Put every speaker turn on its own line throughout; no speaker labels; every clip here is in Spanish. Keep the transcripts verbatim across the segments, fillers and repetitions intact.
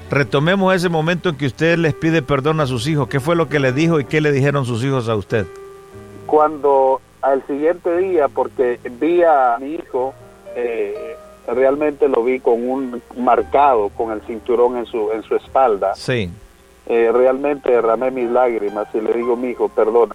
Retomemos ese momento en que usted les pide perdón a sus hijos. ¿Qué fue lo que le dijo y qué le dijeron sus hijos a usted?
Cuando al siguiente día, porque vi a mi hijo, eh, realmente lo vi con un marcado, con el cinturón en su en su espalda.
Sí.
Eh, realmente derramé mis lágrimas y le digo, mi hijo, perdona.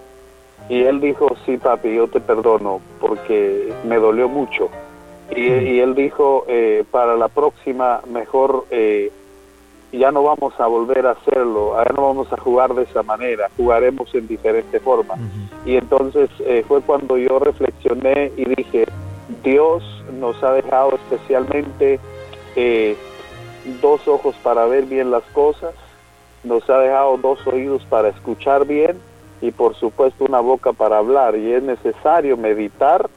Y él dijo, sí, papi, yo te perdono porque me dolió mucho. Y, y él dijo, eh, para la próxima, mejor eh, ya no vamos a volver a hacerlo, ahora no vamos a jugar de esa manera, jugaremos en diferente forma. Uh-huh. Y entonces eh, fue cuando yo reflexioné y dije, Dios nos ha dejado especialmente eh, dos ojos para ver bien las cosas, nos ha dejado dos oídos para escuchar bien y por supuesto una boca para hablar, y es necesario meditar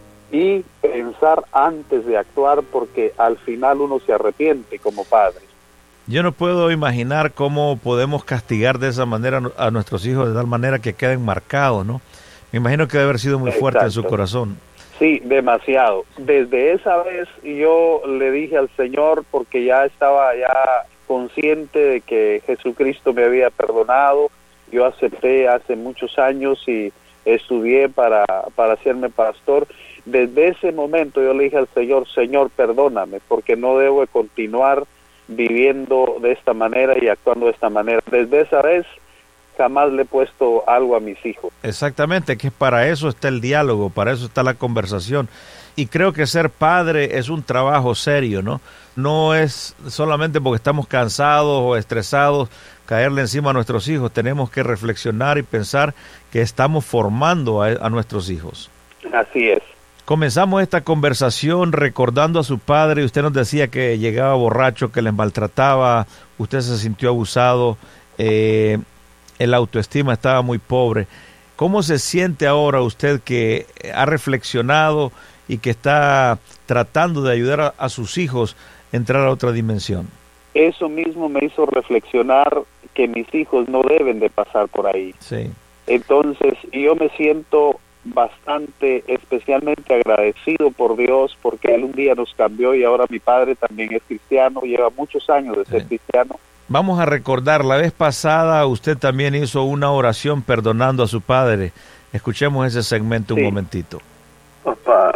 y pensar antes de actuar, porque al final uno se arrepiente como padre.
Yo no puedo imaginar cómo podemos castigar de esa manera a nuestros hijos, de tal manera que queden marcados, ¿no? Me imagino que debe haber sido muy fuerte. Exacto. En su corazón.
Sí, demasiado. Desde esa vez yo le dije al Señor, porque ya estaba ya consciente de que Jesucristo me había perdonado. Yo acepté hace muchos años y estudié para, para hacerme pastor. Desde ese momento yo le dije al Señor, Señor, perdóname, porque no debo continuar viviendo de esta manera y actuando de esta manera. Desde esa vez jamás le he puesto algo a mis hijos.
Exactamente, que para eso está el diálogo, para eso está la conversación. Y creo que ser padre es un trabajo serio, ¿no? No es solamente porque estamos cansados o estresados caerle encima a nuestros hijos. Tenemos que reflexionar y pensar que estamos formando a, a nuestros hijos.
Así es.
Comenzamos esta conversación recordando a su padre. Usted nos decía que llegaba borracho, que les maltrataba, usted se sintió abusado, eh, el autoestima estaba muy pobre. ¿Cómo se siente ahora usted que ha reflexionado y que está tratando de ayudar a, a sus hijos a entrar a otra dimensión?
Eso mismo me hizo reflexionar que mis hijos no deben de pasar por ahí.
Sí.
Entonces yo me siento bastante, especialmente agradecido por Dios, porque Él un día nos cambió y ahora mi padre también es cristiano, lleva muchos años de ser sí. cristiano.
Vamos a recordar, la vez pasada usted también hizo una oración perdonando a su padre. Escuchemos ese segmento sí. un momentito.
Papá,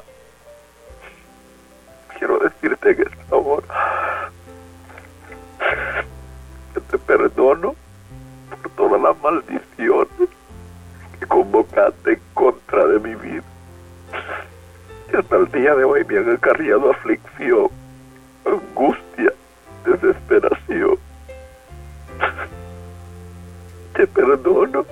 quiero decirte en esta hora que te perdono por todas las maldiciones que convocaste en contra de mi vida, que hasta el día de hoy me han acarreado aflicción, angustia, desesperación. Te perdono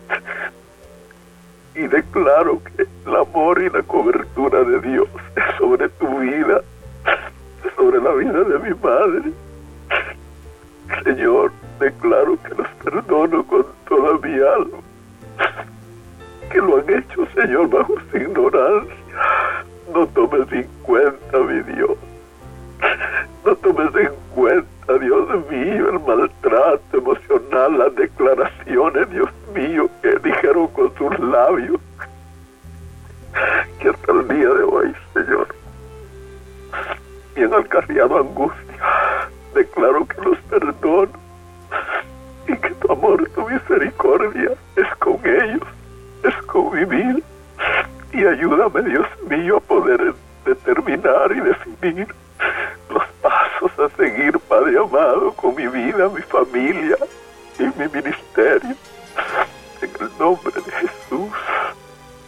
y declaro que el amor y la cobertura de Dios es sobre tu vida, es sobre la vida de mi madre. Señor, declaro que los perdono con toda mi alma, que lo han hecho, Señor, bajo su ignorancia. No tomes en cuenta, mi Dios, no tomes en cuenta, Dios mío, el maltrato emocional, las declaraciones, Dios mío, que dijeron con sus labios, que hasta el día de hoy, Señor, me han acarreado angustia. Declaro que los perdono y que tu amor, tu misericordia es con ellos, es con mi vida. Y ayúdame, Dios mío, a poder determinar y definir los pasos a seguir, Padre amado, con mi vida, mi familia y mi ministerio. En el nombre de Jesús.